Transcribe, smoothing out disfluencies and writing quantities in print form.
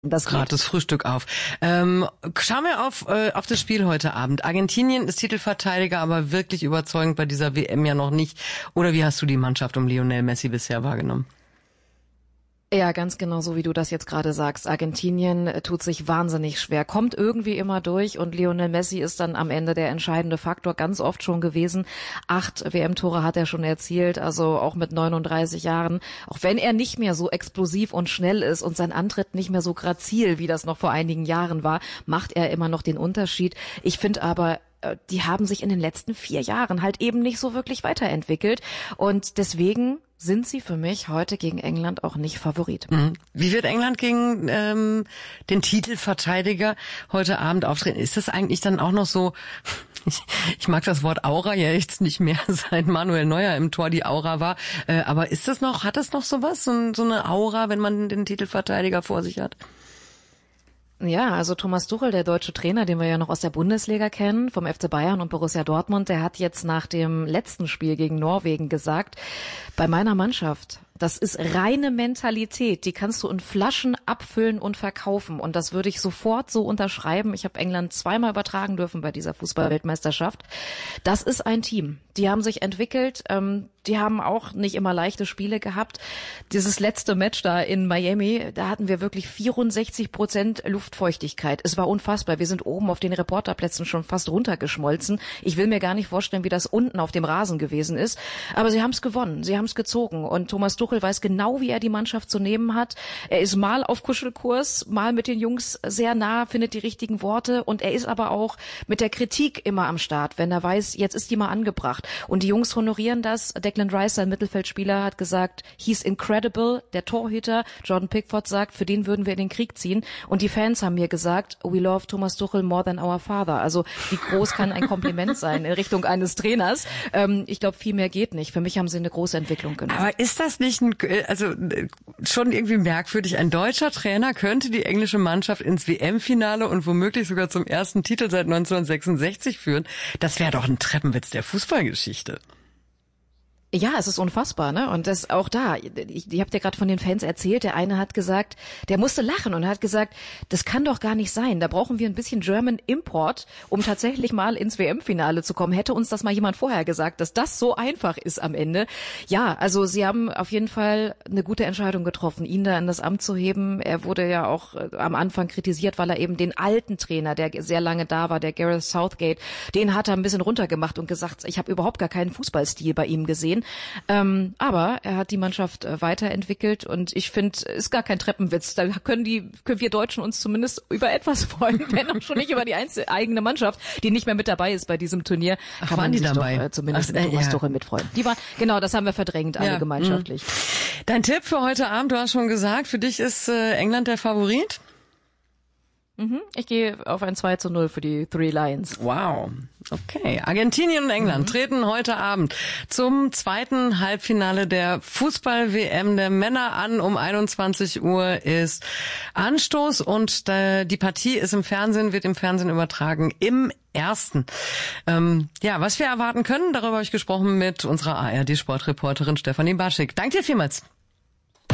Das gratis Frühstück auf. Schauen wir auf das Spiel heute Abend. Argentinien ist Titelverteidiger, aber wirklich überzeugend bei dieser WM ja noch nicht. Oder wie hast du die Mannschaft um Lionel Messi bisher wahrgenommen? Ja, ganz genau so, wie du das jetzt gerade sagst. Argentinien tut sich wahnsinnig schwer, kommt irgendwie immer durch und Lionel Messi ist dann am Ende der entscheidende Faktor, ganz oft schon gewesen. 8 WM-Tore hat er schon erzielt, also auch mit 39 Jahren. Auch wenn er nicht mehr so explosiv und schnell ist und sein Antritt nicht mehr so grazil, wie das noch vor einigen Jahren war, macht er immer noch den Unterschied. Ich finde aber, die haben sich in den letzten 4 Jahren halt eben nicht so wirklich weiterentwickelt und deswegen sind sie für mich heute gegen England auch nicht Favorit. Wie wird England gegen den Titelverteidiger heute Abend auftreten? Ist das eigentlich dann auch noch so, ich mag das Wort Aura ja jetzt nicht mehr, seit Manuel Neuer im Tor die Aura war, aber hat das noch sowas, so eine Aura, wenn man den Titelverteidiger vor sich hat? Ja, also Thomas Tuchel, der deutsche Trainer, den wir ja noch aus der Bundesliga kennen, vom FC Bayern und Borussia Dortmund, der hat jetzt nach dem letzten Spiel gegen Norwegen gesagt, bei meiner Mannschaft, das ist reine Mentalität, die kannst du in Flaschen abfüllen und verkaufen und das würde ich sofort so unterschreiben. Ich habe England 2-mal übertragen dürfen bei dieser Fußball-Weltmeisterschaft. Das ist ein Team. Die haben sich entwickelt, die haben auch nicht immer leichte Spiele gehabt. Dieses letzte Match da in Miami, da hatten wir wirklich 64% Luftfeuchtigkeit. Es war unfassbar. Wir sind oben auf den Reporterplätzen schon fast runtergeschmolzen. Ich will mir gar nicht vorstellen, wie das unten auf dem Rasen gewesen ist. Aber sie haben es gewonnen, sie haben es gezogen. Und Thomas Tuchel weiß genau, wie er die Mannschaft zu nehmen hat. Er ist mal auf Kuschelkurs, mal mit den Jungs sehr nah, findet die richtigen Worte. Und er ist aber auch mit der Kritik immer am Start, wenn er weiß, jetzt ist die mal angebracht. Und die Jungs honorieren das. Declan Rice, sein Mittelfeldspieler, hat gesagt, he's incredible. Der Torhüter, Jordan Pickford, sagt, für den würden wir in den Krieg ziehen. Und die Fans haben mir gesagt, we love Thomas Tuchel more than our father. Also wie groß kann ein Kompliment sein in Richtung eines Trainers? Ich glaube, viel mehr geht nicht. Für mich haben sie eine große Entwicklung gemacht. Aber ist das nicht schon irgendwie merkwürdig? Ein deutscher Trainer könnte die englische Mannschaft ins WM-Finale und womöglich sogar zum ersten Titel seit 1966 führen. Das wäre doch ein Treppenwitz der Fußballgeschichte. Ja, es ist unfassbar, ne? Und das auch da. Ich habe dir gerade von den Fans erzählt. Der eine hat gesagt, der musste lachen und hat gesagt, das kann doch gar nicht sein. Da brauchen wir ein bisschen German Import, um tatsächlich mal ins WM-Finale zu kommen. Hätte uns das mal jemand vorher gesagt, dass das so einfach ist am Ende. Ja, also sie haben auf jeden Fall eine gute Entscheidung getroffen, ihn da in das Amt zu heben. Er wurde ja auch am Anfang kritisiert, weil er eben den alten Trainer, der sehr lange da war, der Gareth Southgate, den hat er ein bisschen runtergemakönnen und gesagt, ich habe überhaupt gar keinen Fußballstil bei ihm gesehen. Aber er hat die Mannschaft weiterentwickelt und ich finde, ist gar kein Treppenwitz. Da können wir Deutschen uns zumindest über etwas freuen, wenn auch schon nicht über die eigene Mannschaft, die nicht mehr mit dabei ist bei diesem Turnier. Ach, waren die dabei? Doch, zumindest mit Thomas Tuchel mitfreuen. Die waren, genau, das haben wir verdrängt, alle gemeinschaftlich. Dein Tipp für heute Abend, du hast schon gesagt, für dich ist England der Favorit? Ich gehe auf ein 2-0 für die Three Lions. Wow. Okay. Argentinien und England treten heute Abend zum zweiten Halbfinale der Fußball-WM der Männer an. Um 21 Uhr ist Anstoß und die Partie ist wird im Fernsehen übertragen. Im Ersten. Was wir erwarten können, darüber habe ich gesprochen mit unserer ARD-Sportreporterin Stefanie Baschik. Danke dir vielmals.